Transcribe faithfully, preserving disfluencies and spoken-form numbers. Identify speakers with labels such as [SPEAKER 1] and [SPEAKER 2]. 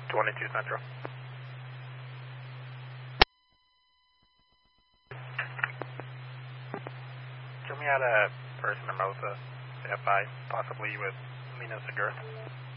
[SPEAKER 1] twenty-two Central. Can we add a person in Mosa, F I, possibly with Mina Segura?